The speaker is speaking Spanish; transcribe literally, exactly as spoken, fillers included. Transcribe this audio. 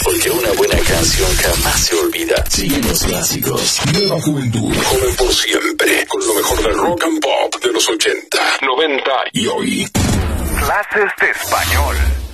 Porque una buena canción jamás se olvida. Siguen los clásicos. Nueva juventud. Joven por siempre. Con lo mejor del rock and pop de los ochenta, noventa y hoy. Clases de español.